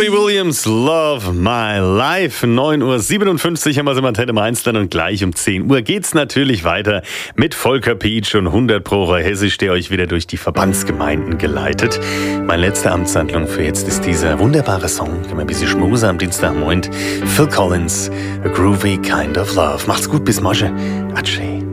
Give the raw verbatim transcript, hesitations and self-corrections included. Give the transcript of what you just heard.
Robbie Williams, Love My Life. neun Uhr siebenundfünfzig haben wir es im Antenne Mainzland und gleich um zehn Uhr geht's natürlich weiter mit Volker Pietsch und hundert Pro Hessisch, der euch wieder durch die Verbandsgemeinden geleitet. Meine letzte Amtshandlung für jetzt ist dieser wunderbare Song, kann man ein bisschen schmusen am Dienstagmorgen. Phil Collins, A Groovy Kind of Love. Macht's gut, bis morgen. Atsche.